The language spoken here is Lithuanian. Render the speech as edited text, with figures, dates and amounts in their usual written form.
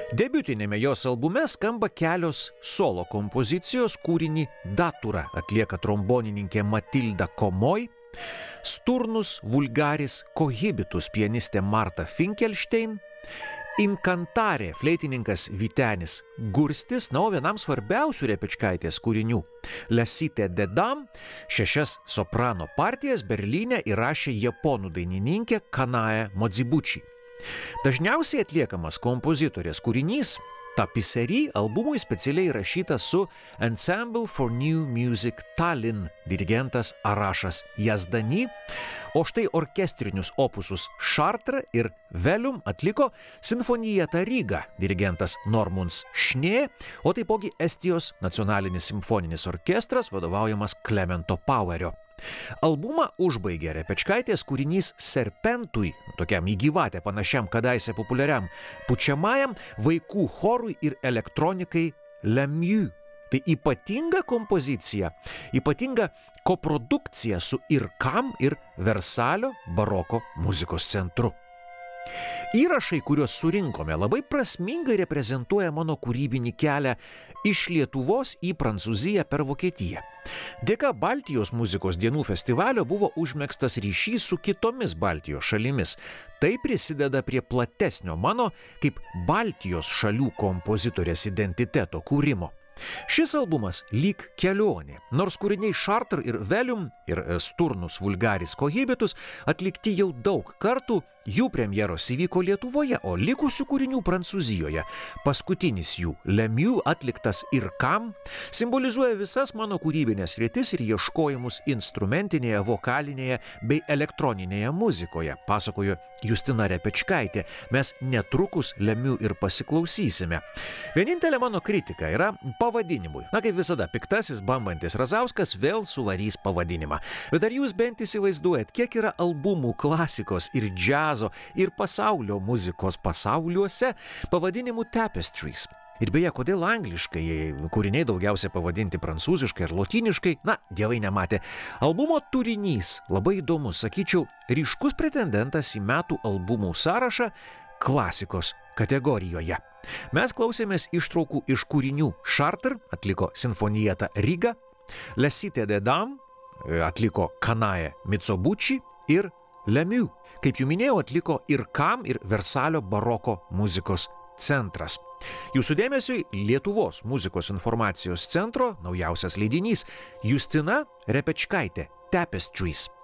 Debiutinėme jos albume skamba kelios solo kompozicijos, kūrinį Datura atlieka trombonininkė Matilda Komoj, Sturnus vulgaris Cohibitus pianistė Marta Finkelstein, Incantarė fleitininkas Vytenis Gurstis, na, o vienam svarbiausių Repečkaitės kūrinių La Cité des Dames 6 soprano partijas Berlyne įrašė japonų dainininkė Kanae Modzibuchi. Dažniausiai atliekamas kompozitorės kūrinys Tapisserie albumui specialiai įrašytas su Ensemble for New Music Tallinn dirigentas Arašas Jazdani, o štai orkestrinius opusus Chartres ir Velium atliko Sinfonietta Riga dirigentas Normunds Šnė, o taipogi Estijos nacionalinis simfoninis orkestras vadovaujamas Klemento Pauerio. Albumą užbaigė Repečkaitės kūrinys Serpentui, tokiam į gyvatę panašiam kadaise populiariam pučiamajam vaikų chorui ir elektronikai Le Mieux. Tai ypatinga kompozicija, ypatinga koprodukcija su IRCAM ir Versalio baroko muzikos centru. Įrašai, kuriuos surinkome, labai prasmingai reprezentuoja mano kūrybinį kelią iš Lietuvos į Prancūziją per Vokietiją. Dėka Baltijos muzikos dienų festivalio buvo užmegztas ryšys su kitomis Baltijos šalimis. Tai prisideda prie platesnio mano kaip Baltijos šalių kompozitorės identiteto kūrimo. Šis albumas lyg kelionė, nors kūriniai Chartres ir Velium ir Sturnus vulgaris Cohibitus atlikti jau daug kartų, jų premjeros įvyko Lietuvoje, o likusių kūrinių Prancūzijoje. Paskutinis jų, Le Mieux, atliktas IRCAM, simbolizuoja visas mano kūrybinės sritis ir ieškojimus instrumentinėje, vokalinėje bei elektroninėje muzikoje, pasakojo Justina Repečkaitė. Mes netrukus Le Mieux ir pasiklausysime. Vienintelė mano kritika yra pavadinimui. Na, kaip visada, piktasis bambantis Razauskas vėl suvarys pavadinimą. Bet ar jūs bent įsivaizduojat, kiek yra albumų klasikos ir džiazo ir pasaulio muzikos pasauliuose pavadinimų Tapestries? Ir beje, kodėl angliškai kūriniai daugiausia pavadinti prancūziškai ir lotyniškai, na, dievai nematė. Albumo turinys labai įdomus, sakyčiau, ryškus pretendentas į metų albumų sąrašą klasikos kategorijoje. Mes klausėmės ištraukų iš kūrinių Chartres, atliko Sinfonietta Riga, La Cité des Dames, atliko Kanae Mitsubishi ir Le Mieux, kaip jau minėjau, atliko IRCAM ir Versalio baroko muzikos centras. Jūsų dėmesiui Lietuvos muzikos informacijos centro naujausias leidinys Justina Repečkaitė Tapestries.